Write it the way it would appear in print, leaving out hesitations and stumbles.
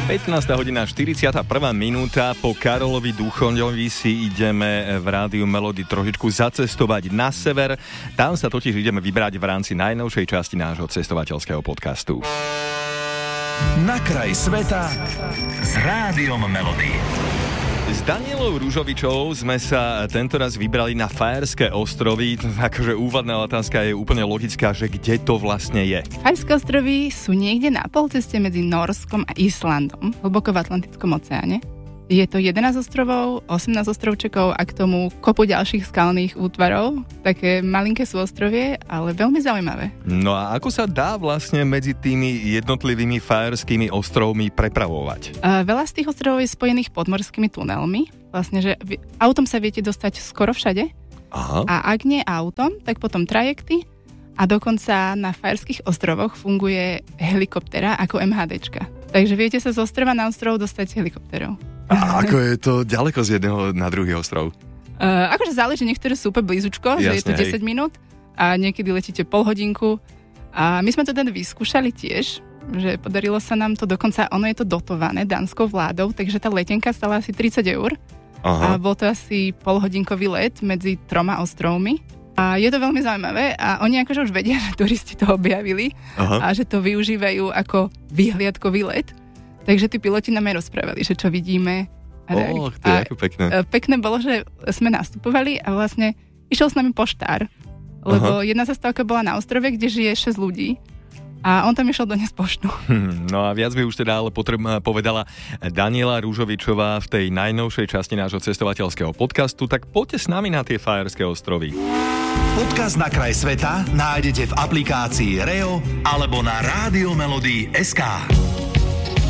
15:41 minúta. Po Karolovi Duchoňovi si ideme v Rádiu Melody trošičku zacestovať na sever. Tam sa totiž ideme vybrať v rámci najnovšej časti nášho cestovateľského podcastu. Na kraj sveta s Rádiom Melody. S Danielou Ružovičovou sme sa tentoraz vybrali na Fajerské ostrovy. Akože úvodná otázka je úplne logická, že kde to vlastne je. Fajerské ostrovy sú niekde na polceste medzi Norskom a Islandom, hlboko v Atlantickom oceáne. Je to 11 ostrovov, 18 ostrovčekov a k tomu kopu ďalších skalných útvarov. Také malinké sú ostrovie, ale veľmi zaujímavé. No a ako sa dá vlastne medzi tými jednotlivými fajerskými ostrovmi prepravovať? Veľa z tých ostrovov je spojených podmorskými tunelmi. Vlastne, že autom sa viete dostať skoro všade. Aha. A ak nie autom, tak potom trajekty. A dokonca na Fajerských ostrovoch funguje helikoptera ako MHDčka. Takže viete sa z ostrova na ostrov dostať helikopterou. A ako je to ďaleko z jedného na druhý ostrov? Akože záleží, niektoré sú úplne blízučko, že je to 10 minút a niekedy letíte pol hodinku. A my sme to teda vyskúšali tiež, že podarilo sa nám to, dokonca ono je to dotované dánskou vládou, takže tá letenka stala asi 30 eur. Aha. A bol to asi polhodinkový let medzi 3 ostrovmi. A je to veľmi zaujímavé a oni akože už vedia, že turisti to objavili. Aha. A že to využívajú ako vyhliadkový let. Takže tí piloti nám aj rozprávali, že čo vidíme. To je ako pekné. Pekné bolo, že sme nastupovali a vlastne išiel s nami poštár. Lebo jedna zastávka bola na ostrove, kde žije 6 ľudí. A on tam išiel doniesť poštu. No a viac by už teda ale povedala Daniela Ružovičová v tej najnovšej časti nášho cestovateľského podcastu. Tak poďte s nami na tie Fajerské ostrovy. Podcast Na kraj sveta nájdete v aplikácii REO alebo na radiomelody.sk.